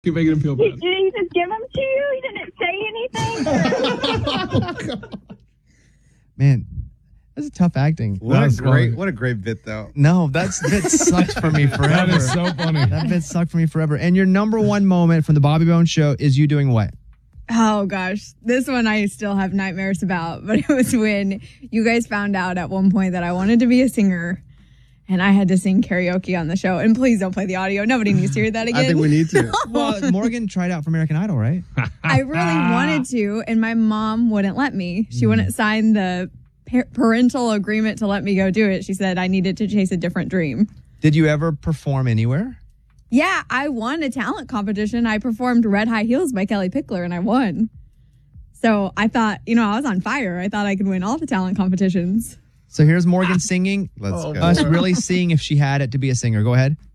Keep making him feel bad. Did he just give them to you? He didn't say anything? Man, that's a tough acting. What a great bit, though. No, that bit sucked for me forever. That is so funny. That bit sucked for me forever. And your number one moment from the Bobby Bones Show is you doing what? Oh, gosh. This one I still have nightmares about. But it was when you guys found out at one point that I wanted to be a singer. And I had to sing karaoke on the show. And please don't play the audio. Nobody needs to hear that again. I think we need to. Well, Morgan tried out for American Idol, right? I really wanted to. And my mom wouldn't let me. She wouldn't sign the parental agreement to let me go do it. She said I needed to chase a different dream. Did you ever perform anywhere? Yeah, I won a talent competition. I performed Red High Heels by Kelly Pickler and I won. So I thought, I was on fire. I thought I could win all the talent competitions. So here's Morgan singing. Let's go. Us really seeing if she had it to be a singer. Go ahead.